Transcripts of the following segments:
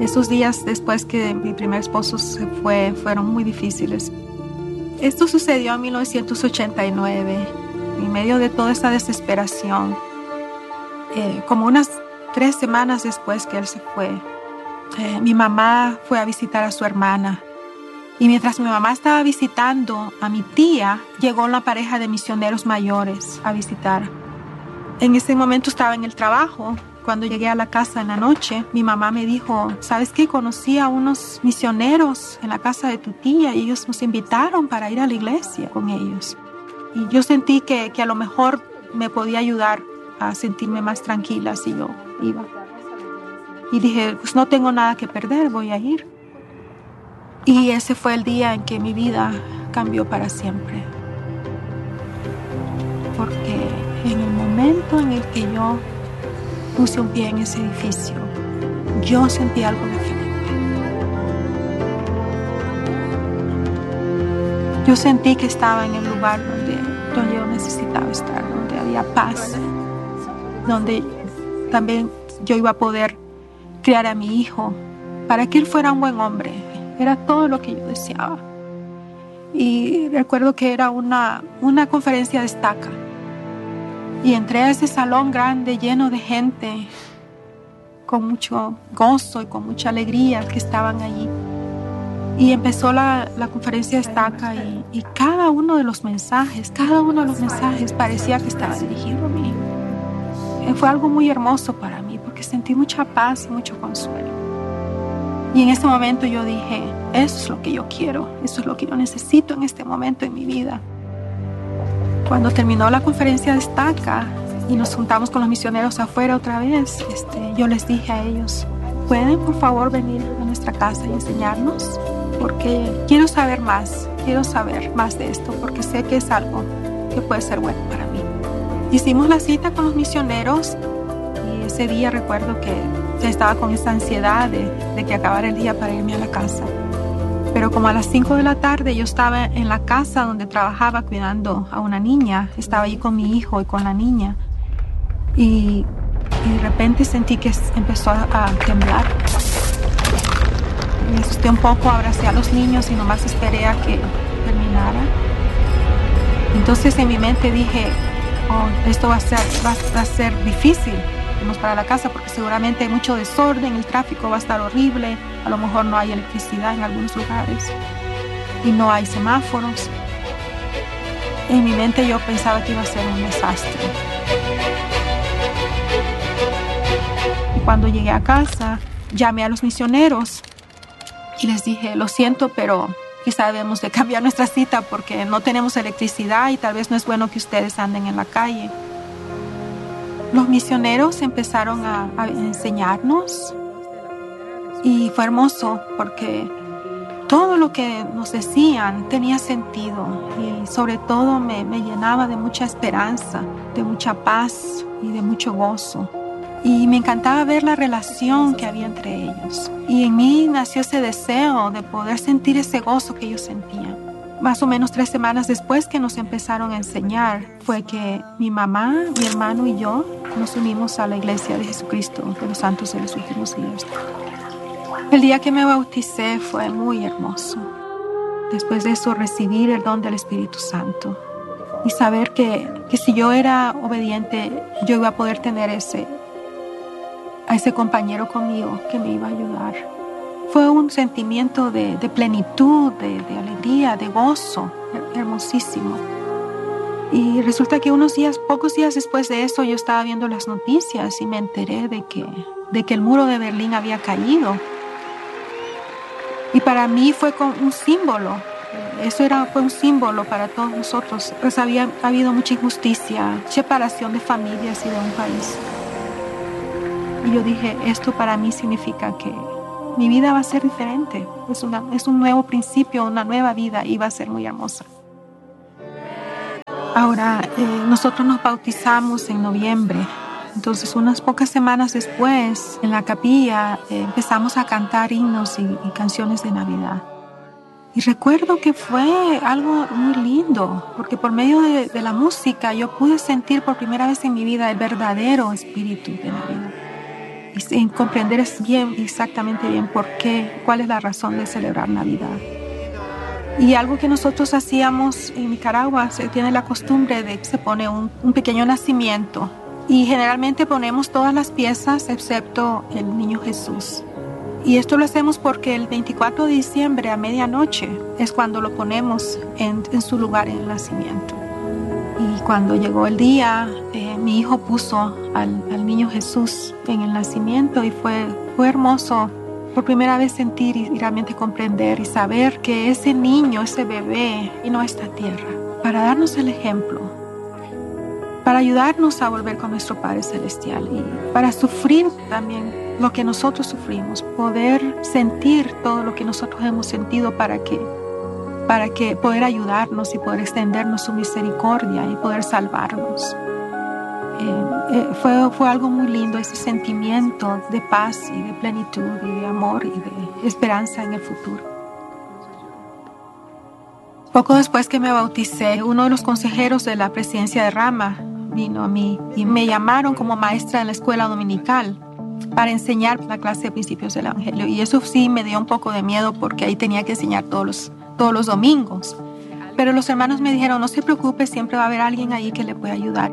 Esos días después que mi primer esposo se fue fueron muy difíciles. Esto sucedió en 1989, en medio de toda esta desesperación. Como unas 3 semanas después que él se fue, mi mamá fue a visitar a su hermana. Y mientras mi mamá estaba visitando a mi tía, llegó una pareja de misioneros mayores a visitar. En ese momento estaba en el trabajo. Cuando llegué a la casa en la noche, mi mamá me dijo, ¿sabes qué? Conocí a unos misioneros en la casa de tu tía y ellos nos invitaron para ir a la iglesia con ellos. Y yo sentí que a lo mejor me podía ayudar a sentirme más tranquila si yo iba. Y dije, pues no tengo nada que perder, voy a ir. Y ese fue el día en que mi vida cambió para siempre. Porque en el momento en el que yo puse un pie en ese edificio, yo sentí algo diferente. Yo sentí que estaba en el lugar donde yo necesitaba estar, donde había paz, donde también yo iba a poder criar a mi hijo para que él fuera un buen hombre. Era todo lo que yo deseaba. Y recuerdo que era una conferencia de estaca. Y entré a ese salón grande lleno de gente con mucho gozo y con mucha alegría que estaban allí. Y empezó la conferencia de estaca y cada uno de los mensajes parecía que estaba dirigido a mí. Fue algo muy hermoso para mí porque sentí mucha paz y mucho consuelo. Y en ese momento yo dije, eso es lo que yo quiero, eso es lo que yo necesito en este momento en mi vida. Cuando terminó la conferencia de estaca y nos juntamos con los misioneros afuera otra vez, yo les dije a ellos, ¿pueden por favor venir a nuestra casa y enseñarnos? Porque quiero saber más de esto, porque sé que es algo que puede ser bueno para mí. Hicimos la cita con los misioneros y ese día recuerdo que ya estaba con esa ansiedad de que acabara el día para irme a la casa. Pero como a las 5 de la tarde yo estaba en la casa donde trabajaba cuidando a una niña. Estaba allí con mi hijo y con la niña. Y de repente sentí que empezó a temblar. Me asusté un poco, abracé a los niños y nomás esperé a que terminara. Entonces en mi mente dije, esto va a ser difícil. Irnos para la casa porque seguramente hay mucho desorden, el tráfico va a estar horrible, a lo mejor no hay electricidad en algunos lugares y no hay semáforos. En mi mente yo pensaba que iba a ser un desastre. Y cuando llegué a casa, llamé a los misioneros y les dije, lo siento, pero quizá debemos de cambiar nuestra cita porque no tenemos electricidad y tal vez no es bueno que ustedes anden en la calle. Los misioneros empezaron a enseñarnos y fue hermoso porque todo lo que nos decían tenía sentido y sobre todo me llenaba de mucha esperanza, de mucha paz y de mucho gozo. Y me encantaba ver la relación que había entre ellos. Y en mí nació ese deseo de poder sentir ese gozo que ellos sentían. Más o menos 3 semanas después que nos empezaron a enseñar, fue que mi mamá, mi hermano y yo nos unimos a la Iglesia de Jesucristo de los Santos de los Últimos Días. El día que me bauticé fue muy hermoso. Después de eso, recibir el don del Espíritu Santo y saber que si yo era obediente, yo iba a poder tener a ese compañero conmigo que me iba a ayudar. Fue un sentimiento de plenitud, de alegría, de gozo, hermosísimo. Y resulta que pocos días después de eso, yo estaba viendo las noticias y me enteré de que el muro de Berlín había caído. Y para mí fue un símbolo. Fue un símbolo para todos nosotros. Pues había habido mucha injusticia, separación de familias y de un país. Y yo dije, esto para mí significa que mi vida va a ser diferente. Es un nuevo principio, una nueva vida y va a ser muy hermosa. Ahora, nosotros nos bautizamos en noviembre. Entonces, unas pocas semanas después, en la capilla, empezamos a cantar himnos y canciones de Navidad. Y recuerdo que fue algo muy lindo, porque por medio de la música yo pude sentir por primera vez en mi vida el verdadero espíritu de Navidad. y sin comprender exactamente bien por qué, cuál es la razón de celebrar Navidad. Y algo que nosotros hacíamos en Nicaragua, se tiene la costumbre de que se pone un pequeño nacimiento y generalmente ponemos todas las piezas excepto el niño Jesús. Y esto lo hacemos porque el 24 de diciembre a medianoche es cuando lo ponemos en su lugar en el nacimiento. Y cuando llegó el día, mi hijo puso al niño Jesús en el nacimiento y fue hermoso por primera vez sentir y realmente comprender y saber que ese niño, ese bebé, vino a esta tierra para darnos el ejemplo, para ayudarnos a volver con nuestro Padre Celestial y para sufrir también lo que nosotros sufrimos, poder sentir todo lo que nosotros hemos sentido para que poder ayudarnos y poder extendernos su misericordia y poder salvarnos. Fue algo muy lindo, ese sentimiento de paz y de plenitud y de amor y de esperanza en el futuro. Poco después que me bauticé, uno de los consejeros de la presidencia de Rama vino a mí y me llamaron como maestra en la escuela dominical para enseñar la clase de principios del Evangelio. Y eso sí me dio un poco de miedo porque ahí tenía que enseñar todos los domingos. Pero los hermanos me dijeron, no se preocupe, siempre va a haber alguien ahí que le pueda ayudar.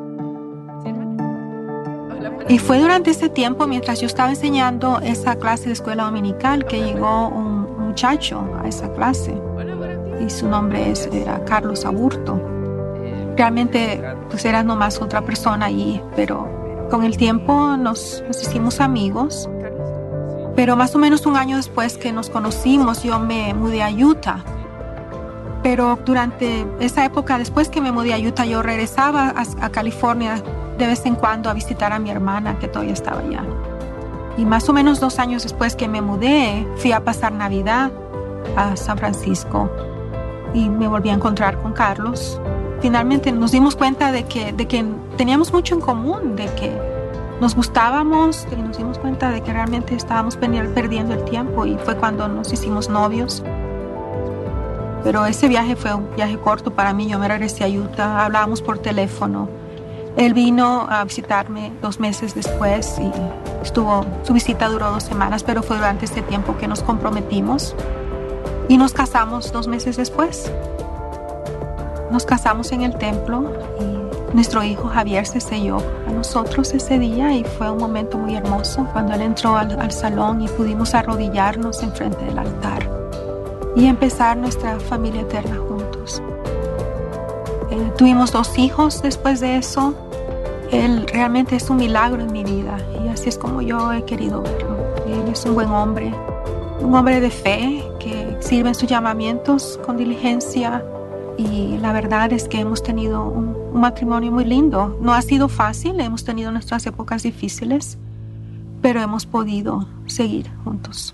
Y fue durante ese tiempo, mientras yo estaba enseñando esa clase de escuela dominical, que llegó un muchacho a esa clase. Y su nombre era Carlos Aburto. Realmente pues era nomás otra persona allí, pero con el tiempo nos hicimos amigos. Pero más o menos un año después que nos conocimos, yo me mudé a Utah. Pero durante esa época, después que me mudé a Utah, yo regresaba a California de vez en cuando a visitar a mi hermana que todavía estaba allá. Y más o menos 2 años después que me mudé, fui a pasar Navidad a San Francisco y me volví a encontrar con Carlos. Finalmente nos dimos cuenta de que teníamos mucho en común, de que nos gustábamos, y nos dimos cuenta de que realmente estábamos perdiendo el tiempo, y fue cuando nos hicimos novios. Pero ese viaje fue un viaje corto para mí. Yo me regresé a Utah, hablábamos por teléfono. Él vino a visitarme 2 meses después y su visita duró 2 semanas, pero fue durante este tiempo que nos comprometimos y nos casamos 2 meses después. Nos casamos en el templo y nuestro hijo Javier se selló a nosotros ese día, y fue un momento muy hermoso cuando él entró al salón y pudimos arrodillarnos enfrente del altar y empezar nuestra familia eterna juntos. Tuvimos 2 hijos después de eso. Él realmente es un milagro en mi vida, y así es como yo he querido verlo. Él es un buen hombre, un hombre de fe que sirve en sus llamamientos con diligencia, y la verdad es que hemos tenido un matrimonio muy lindo. No ha sido fácil, hemos tenido nuestras épocas difíciles, pero hemos podido seguir juntos.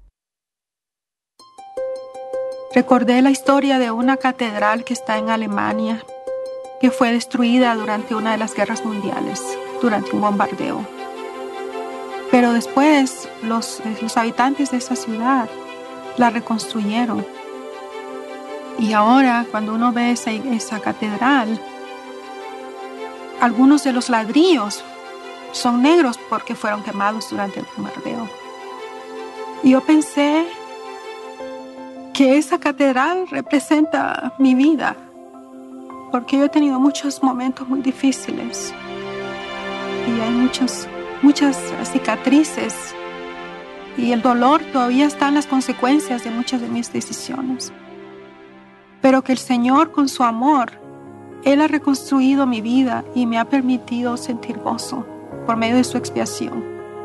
Recordé la historia de una catedral que está en Alemania, que fue destruida durante una de las guerras mundiales, durante un bombardeo. Pero después los habitantes de esa ciudad la reconstruyeron. Y ahora, cuando uno ve esa catedral, algunos de los ladrillos son negros porque fueron quemados durante el bombardeo. Y yo pensé que esa catedral representa mi vida, porque yo he tenido muchos momentos muy difíciles y hay muchas cicatrices, y el dolor todavía está en las consecuencias de muchas de mis decisiones. Pero que el Señor, con su amor, Él ha reconstruido mi vida y me ha permitido sentir gozo por medio de su expiación.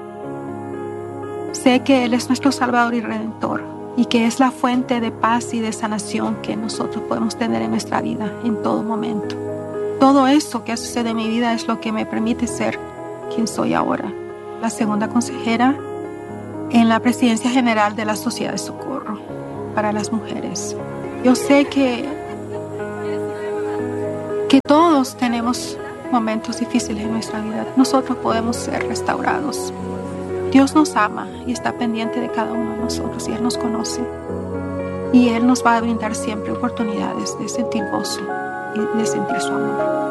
Sé que Él es nuestro Salvador y Redentor, y que es la fuente de paz y de sanación que nosotros podemos tener en nuestra vida en todo momento. Todo eso que sucede en mi vida es lo que me permite ser quien soy ahora, la segunda consejera en la presidencia general de la Sociedad de Socorro para las Mujeres. Yo sé que todos tenemos momentos difíciles en nuestra vida. Nosotros podemos ser restaurados. Dios nos ama y está pendiente de cada uno de nosotros, y Él nos conoce. Y Él nos va a brindar siempre oportunidades de sentir gozo y de sentir su amor.